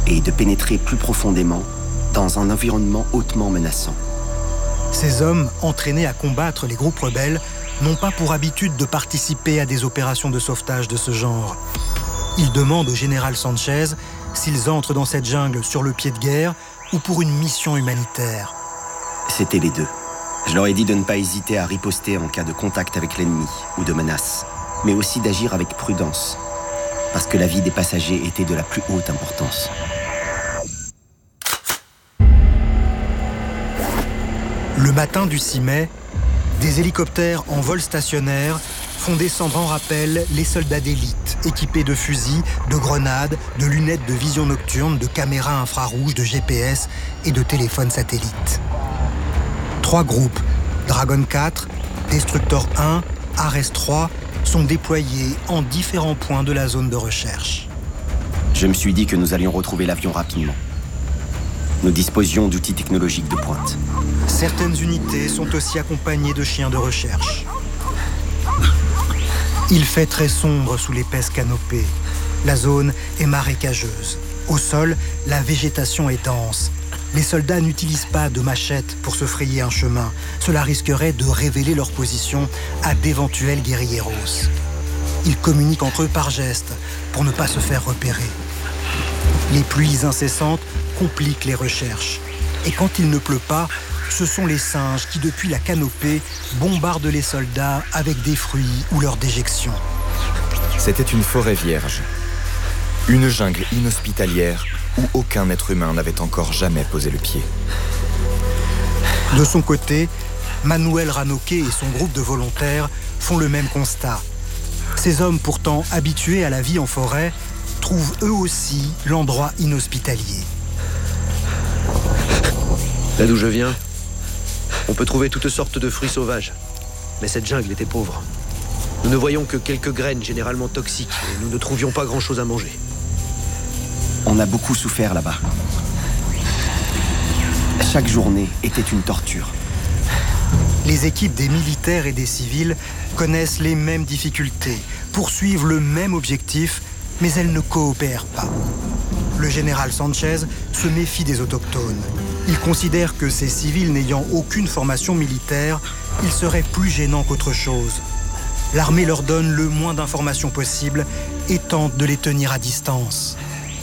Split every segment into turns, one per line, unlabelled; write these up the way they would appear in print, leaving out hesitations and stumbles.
et de pénétrer plus profondément dans un environnement hautement menaçant.
Ces hommes, entraînés à combattre les groupes rebelles, n'ont pas pour habitude de participer à des opérations de sauvetage de ce genre. Ils demandent au général Sanchez s'ils entrent dans cette jungle sur le pied de guerre ou pour une mission humanitaire.
C'était les deux. Je leur ai dit de ne pas hésiter à riposter en cas de contact avec l'ennemi ou de menace, mais aussi d'agir avec prudence, parce que la vie des passagers était de la plus haute importance.
Le matin du 6 mai, des hélicoptères en vol stationnaire font descendre en rappel les soldats d'élite, équipés de fusils, de grenades, de lunettes de vision nocturne, de caméras infrarouges, de GPS et de téléphones satellites. 3 groupes, Dragon 4, Destructor 1, Ares 3, sont déployés en différents points de la zone de recherche.
Je me suis dit que nous allions retrouver l'avion rapidement. Nous disposions d'outils technologiques de pointe.
Certaines unités sont aussi accompagnées de chiens de recherche. Il fait très sombre sous l'épaisse canopée. La zone est marécageuse. Au sol, la végétation est dense. Les soldats n'utilisent pas de machettes pour se frayer un chemin. Cela risquerait de révéler leur position à d'éventuels guérilleros. Ils communiquent entre eux par gestes pour ne pas se faire repérer. Les pluies incessantes compliquent les recherches. Et quand il ne pleut pas, ce sont les singes qui, depuis la canopée, bombardent les soldats avec des fruits ou leurs déjections.
C'était une forêt vierge. Une jungle inhospitalière où aucun être humain n'avait encore jamais posé le pied.
De son côté, Manuel Ranoque et son groupe de volontaires font le même constat. Ces hommes pourtant habitués à la vie en forêt trouvent eux aussi l'endroit inhospitalier.
Là d'où je viens, on peut trouver toutes sortes de fruits sauvages. Mais cette jungle était pauvre. Nous ne voyions que quelques graines généralement toxiques et nous ne trouvions pas grand-chose à manger.
On a beaucoup souffert là-bas. Chaque journée était une torture.
Les équipes des militaires et des civils connaissent les mêmes difficultés, poursuivent le même objectif, mais elles ne coopèrent pas. Le général Sanchez se méfie des autochtones. Il considère que ces civils n'ayant aucune formation militaire, ils seraient plus gênants qu'autre chose. L'armée leur donne le moins d'informations possible et tente de les tenir à distance.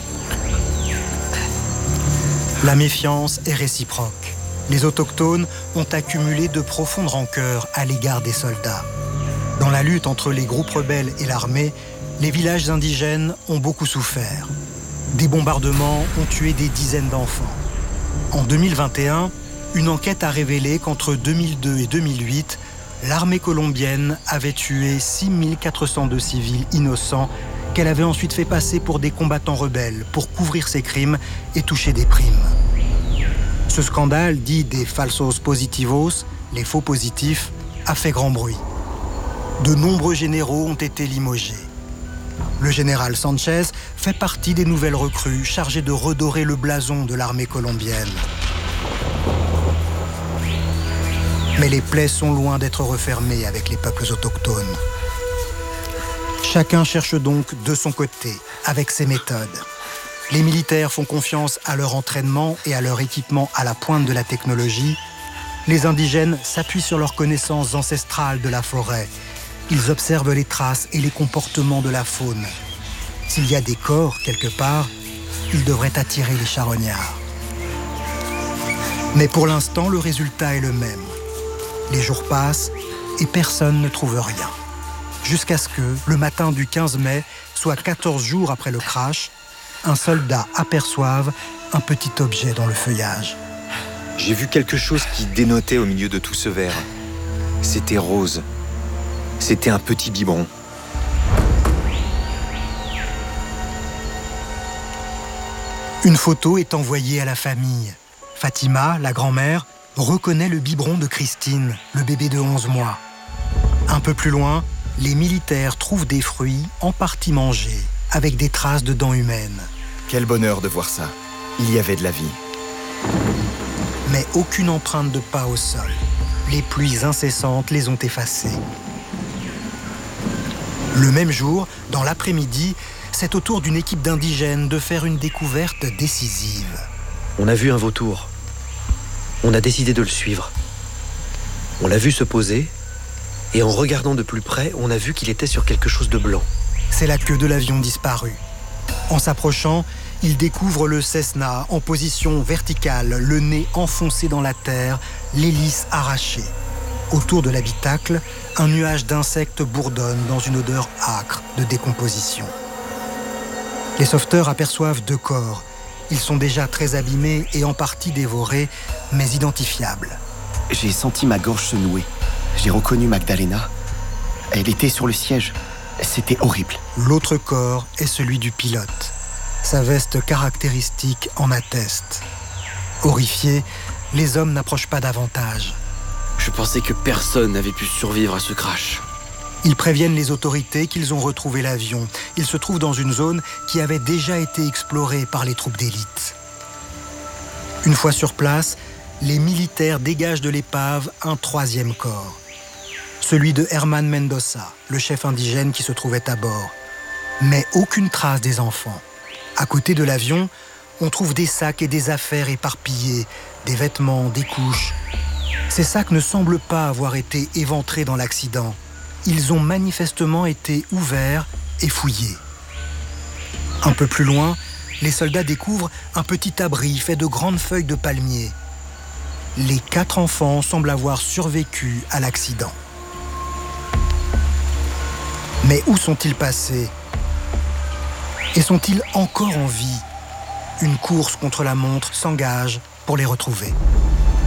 La méfiance est réciproque. Les autochtones ont accumulé de profondes rancœurs à l'égard des soldats. Dans la lutte entre les groupes rebelles et l'armée, les villages indigènes ont beaucoup souffert. Des bombardements ont tué des dizaines d'enfants. En 2021, une enquête a révélé qu'entre 2002 et 2008, l'armée colombienne avait tué 6402 civils innocents qu'elle avait ensuite fait passer pour des combattants rebelles pour couvrir ses crimes et toucher des primes. Ce scandale, dit des falsos positivos, les faux positifs, a fait grand bruit. De nombreux généraux ont été limogés. Le général Sanchez fait partie des nouvelles recrues chargées de redorer le blason de l'armée colombienne. Mais les plaies sont loin d'être refermées avec les peuples autochtones. Chacun cherche donc de son côté, avec ses méthodes. Les militaires font confiance à leur entraînement et à leur équipement à la pointe de la technologie. Les indigènes s'appuient sur leurs connaissances ancestrales de la forêt. Ils observent les traces et les comportements de la faune. S'il y a des corps quelque part, ils devraient attirer les charognards. Mais pour l'instant, le résultat est le même. Les jours passent et personne ne trouve rien. Jusqu'à ce que, le matin du 15 mai, soit 14 jours après le crash, un soldat aperçoive un petit objet dans le feuillage.
J'ai vu quelque chose qui dénotait au milieu de tout ce vert. C'était rose. C'était un petit biberon.
Une photo est envoyée à la famille. Fatima, la grand-mère, reconnaît le biberon de Christine, le bébé de 11 mois. Un peu plus loin, les militaires trouvent des fruits en partie mangés, avec des traces de dents humaines.
Quel bonheur de voir ça. Il y avait de la vie.
Mais aucune empreinte de pas au sol. Les pluies incessantes les ont effacées. Le même jour, dans l'après-midi, c'est au tour d'une équipe d'indigènes de faire une découverte décisive.
On a vu un vautour. On a décidé de le suivre. On l'a vu se poser, et en regardant de plus près, on a vu qu'il était sur quelque chose de blanc.
C'est la queue de l'avion disparu. En s'approchant, il découvre le Cessna en position verticale, le nez enfoncé dans la terre, l'hélice arrachée. Autour de l'habitacle, un nuage d'insectes bourdonne dans une odeur âcre de décomposition. Les sauveteurs aperçoivent 2 corps. Ils sont déjà très abîmés et en partie dévorés, mais identifiables.
J'ai senti ma gorge se nouer. J'ai reconnu Magdalena. Elle était sur le siège. C'était horrible.
L'autre corps est celui du pilote. Sa veste caractéristique en atteste. Horrifiés, les hommes n'approchent pas davantage.
Je pensais que personne n'avait pu survivre à ce crash.
Ils préviennent les autorités qu'ils ont retrouvé l'avion. Il se trouve dans une zone qui avait déjà été explorée par les troupes d'élite. Une fois sur place, les militaires dégagent de l'épave un 3e corps. Celui de Herman Mendoza, le chef indigène qui se trouvait à bord. Mais aucune trace des enfants. À côté de l'avion, on trouve des sacs et des affaires éparpillées, des vêtements, des couches. Ces sacs ne semblent pas avoir été éventrés dans l'accident. Ils ont manifestement été ouverts et fouillés. Un peu plus loin, les soldats découvrent un petit abri fait de grandes feuilles de palmier. Les 4 enfants semblent avoir survécu à l'accident. Mais où sont-ils passés? Et sont-ils encore en vie? Une course contre la montre s'engage pour les retrouver.